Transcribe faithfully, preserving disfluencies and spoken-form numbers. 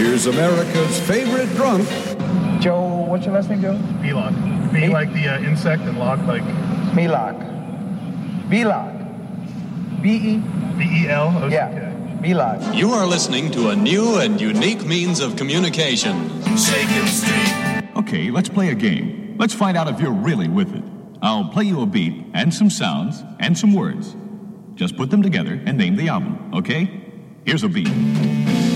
Here's America's favorite drunk, Joe. What's your last name, Joe? B-Lock. B like the uh, insect and lock like... B-Lock. B-Lock. B E? B E L O C K. Yeah, B-Lock. You are listening to a new and unique means of communication. Shakin' Street. Okay, let's play a game. Let's find out if you're really with it. I'll play you a beat and some sounds and some words. Just put them together and name the album, okay? Here's a beat.